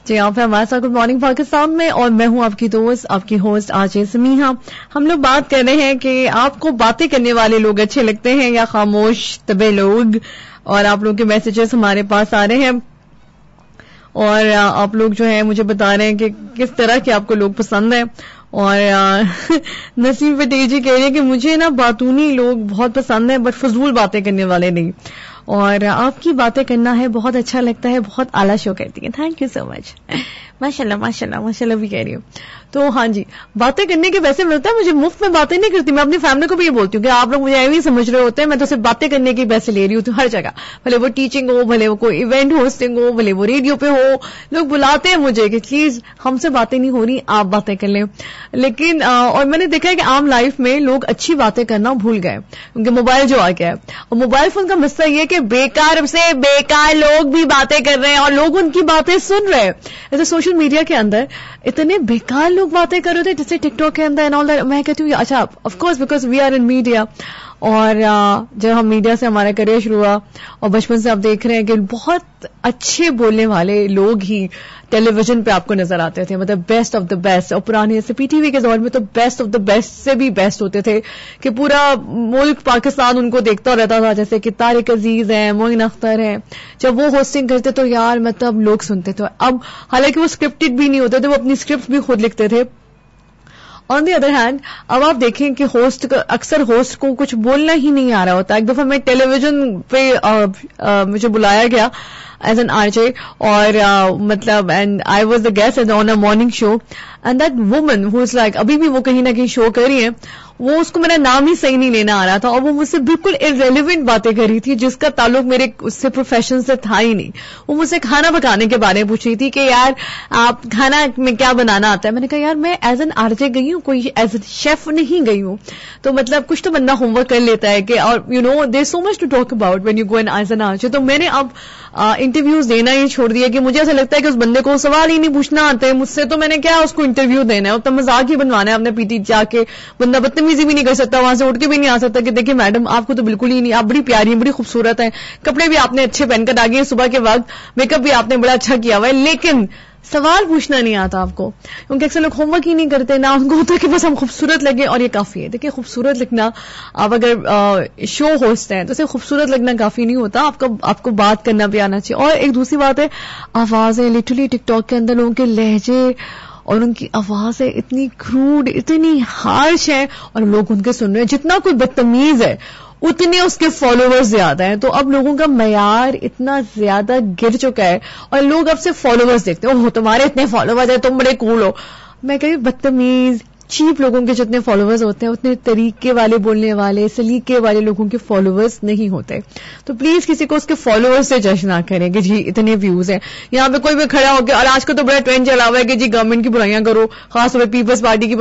جی آپ ہیں ہمارے ساتھ گڈ مارننگ پاکستان میں، اور میں ہوں آپ کی دوست، آپ کی ہوسٹ آج سمیحہ. ہم لوگ بات کر رہے ہیں کہ آپ کو باتیں کرنے والے لوگ اچھے لگتے ہیں یا خاموش طبع لوگ، اور آپ لوگ کے میسیجز ہمارے پاس آ رہے ہیں اور آپ لوگ جو ہیں مجھے بتا رہے ہیں کہ کس طرح کے آپ کو لوگ پسند ہیں. اور نسیم فتح جی کہہ رہے ہیں کہ مجھے نا باتونی لوگ بہت پسند ہیں بٹ فضول باتیں کرنے والے نہیں، اور آپ کی باتیں کرنا ہے بہت اچھا لگتا ہے، بہت اعلیٰ شو کرتی ہیں. تھینک یو سو مچ. ماشاء اللہ ماشاء اللہ ماشاء اللہ بھی کہہ رہی ہوں. تو ہاں جی، باتیں کرنے کے ویسے ملتا ہے، مجھے مفت میں باتیں نہیں کرتی. میں اپنی فیملی کو بھی یہ بولتی ہوں کہ آپ لوگ مجھے ایویں سمجھ رہے ہوتے ہیں، میں تو صرف باتیں کرنے کے پیسے لے رہی ہوں ہر جگہ، بھلے وہ ٹیچنگ ہو، بھلے وہ کوئی ایونٹ ہوسٹنگ ہو، بھلے وہ ریڈیو پہ ہو. لوگ بلاتے ہیں مجھے کہ پلیز ہم سے باتیں نہیں ہو رہی، آپ باتیں کر لیں. لیکن اور میں نے دیکھا ہے کہ عام لائف میں لوگ اچھی باتیں کرنا بھول گئے کیونکہ موبائل جو آ گیا ہے، اور موبائل فون کا مسئلہ یہ کہ بیکار سے بیکار لوگ بھی باتیں کر رہے ہیں اور لوگ ان کی باتیں سن رہے ہیں. جیسے سوشل میڈیا کے اندر اتنے بیکار لوگ باتیں کر رہے تھے، جیسے ٹک ٹاک کے اندر اینڈ آل دیٹ. میں کہتی ہوں اچھا of course because we are in media, اور جب ہم میڈیا سے ہمارا کریئر شروع ہوا اور بچپن سے آپ دیکھ رہے ہیں کہ بہت اچھے بولنے والے لوگ ہی ٹیلی ویژن پہ آپ کو نظر آتے تھے، مطلب بیسٹ آف دا بیسٹ. اور پرانے جیسے پی ٹی وی کے دور میں تو بیسٹ آف دا بیسٹ سے بھی بیسٹ ہوتے تھے کہ پورا ملک پاکستان ان کو دیکھتا رہتا تھا، جیسے کہ طارق عزیز ہیں، معین اختر ہیں. جب وہ ہوسٹنگ کرتے تو یار مطلب لوگ سنتے تھے. اب حالانکہ وہ اسکرپٹڈ بھی نہیں ہوتے تھے، وہ اپنی اسکرپٹ بھی خود لکھتے تھے. آن دی ادر ہینڈ اب آپ دیکھیں کہ اکثر ہوسٹ کو کچھ بولنا ہی نہیں آ رہا ہوتا. ایک دفعہ میں ٹیلی ویژن پہ مجھے بلایا گیا ایز این آر جے، اور مطلب and I was the guest on a morning show, and that women who is like ابھی بھی وہ کہیں نہ کہیں شو کر رہی ہیں، وہ اس کو میرا نام ہی صحیح نہیں لینا آ رہا تھا، اور وہ مجھ سے بالکل ارریلیونٹ باتیں کر رہی تھی جس کا تعلق میرے اس سے پروفیشن سے تھا ہی نہیں. وہ مجھ سے کھانا پکانے کے بارے میں پوچھ رہی تھی کہ یار آپ کھانا میں کیا بنانا آتا ہے. میں نے کہا یار میں ایز این آر جے گئی ہوں، کوئی ایز اے شیف نہیں گئی ہوں. تو مطلب کچھ تو بندہ ہوم ورک کر لیتا ہے کہ، اور you know there so much to talk about when you go as an R J. تو میں نے اب انٹرویوز دینا ہی چھوڑ دیا کہ مجھے ایسا لگتا ہے کہ اس بندے کو سوال ہی نہیں پوچھنا آتے مجھ سے، تو میں نے کیا اس کو انٹرویو دینا ہے، اتنا مذاق ہی بنوانا ہے اپنے پی ٹی جا کے. بندہ بدتمیزی بھی نہیں کر سکتا، وہاں سے اٹھ کے بھی نہیں آ سکتا کہ دیکھیں میڈم آپ کو تو بالکل ہی نہیں، آپ بڑی پیاری ہیں، بڑی خوبصورت ہیں، کپڑے بھی آپ نے اچھے پہن کر آ گئے ہیں صبح کے وقت، میک اپ بھی آپ نے بڑا اچھا کیا ہوا ہے، لیکن سوال پوچھنا نہیں آتا آپ کو. کیونکہ اکثر لوگ ہوم ورک ہی نہیں کرتے، نہ ان کو ہوتا کہ بس ہم خوبصورت لگیں اور یہ کافی ہے. دیکھیں خوبصورت لگنا، آپ اگر شو ہوسٹ ہیں تو اسے خوبصورت لگنا کافی نہیں ہوتا، آپ کو بات کرنا بھی آنا چاہیے. اور ایک دوسری بات ہے آوازیں. لٹرلی ٹک ٹاک کے اندر لوگوں کے لہجے اور ان کی آوازیں اتنی کروڈ، اتنی ہارش ہیں، اور لوگ ان کے سن رہے ہیں. جتنا کوئی بدتمیز ہے اتنے اس کے فالوورز زیادہ ہیں. تو اب لوگوں کا معیار اتنا زیادہ گر چکا ہے، اور لوگ اب سے فالوورز دیکھتے ہیں، تمہارے اتنے فالوورز ہیں، تم بڑے کول ہو. میں کہتی ہوں بدتمیز چیپ لوگوں کے جتنے فالوورز ہوتے ہیں اتنے طریقے والے بولنے والے سلیقے والے لوگوں کے فالوورز نہیں ہوتے. تو پلیز کسی کو اس کے فالوورز سے جج نہ کریں کہ جی اتنے ویوز ہیں. یہاں پہ کوئی بھی کھڑا ہو کے، اور آج کل تو بڑا ٹرینڈ چلا ہوا ہے کہ جی گورنمنٹ کی برائیاں کرو، خاص طور پہ پیپلز پارٹی کی